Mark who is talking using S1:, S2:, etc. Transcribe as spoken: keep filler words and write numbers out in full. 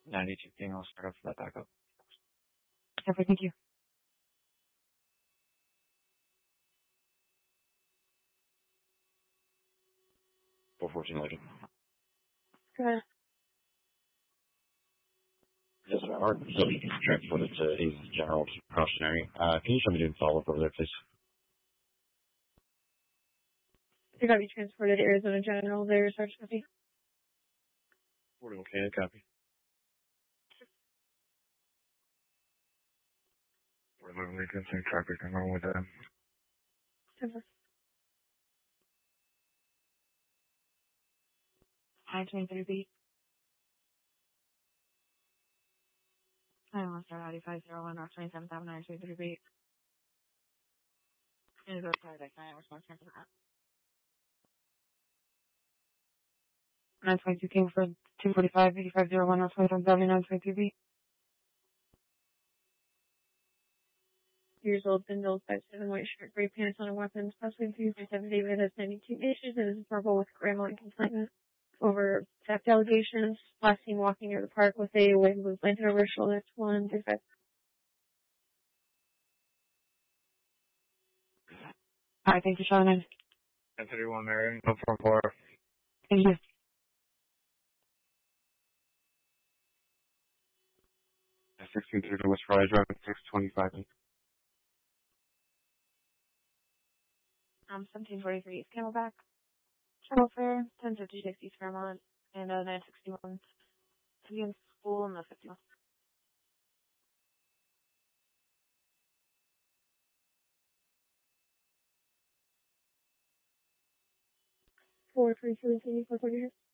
S1: ninety-two King, I'll start up for that backup.
S2: Okay, thank you.
S1: four fourteen Legend.
S2: Go ahead.
S1: Yes, sir. Our subject is transported to East General Cautionary. Uh, can you show me doing follow-up over there, please?
S2: You're going to be transported to Arizona General. There's our copy.
S1: forty-one K, copy. We're literally considering traffic. I'm wrong with that.
S2: Simple. I twenty-three feet. I want to start out five zero one or twenty-seven thousand nine twenty-three feet. And go to like nine response time for that. nine twenty-two King for two forty-five, eighty-five zero one or twenty-seven thousand nine twenty-three feet. Years old, thin build, five seven, white shirt, gray pants on a weapons, possibly three point seven David has ninety-two issues and is verbal with grandma and complainant over theft allegations. Last seen walking near the park with a wig with planted over his shoulder. One, two, five. Alright, thank you, Sean.
S1: ten thirty-one Marion, no four four.
S2: Thank you.
S1: sixteen thirty West Friday Drive, six twenty-five.
S2: Um, seventeen forty-three East Camelback. Travel Fair, ten fifty-six East Fairmont, and uh, nine sixty-one City School and the fifty-one. four three three four forty.